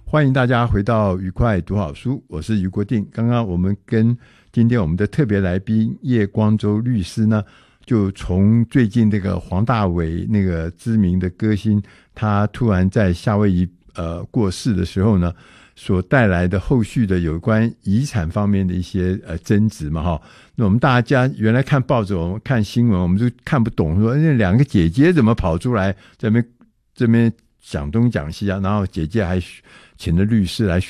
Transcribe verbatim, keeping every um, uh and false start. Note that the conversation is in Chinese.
欢迎大家回到愉快读好书，我是余国定。刚刚我们跟今天我们的特别来宾叶光洲律师呢，就从最近这个黄大炜那个知名的歌星，他突然在夏威夷呃过世的时候呢，所带来的后续的有关遗产方面的一些呃争执嘛哈。那我们大家原来看报纸，我们看新闻，我们就看不懂，说那两个姐姐怎么跑出来这边这边讲东讲西啊，然后姐姐还请了律师来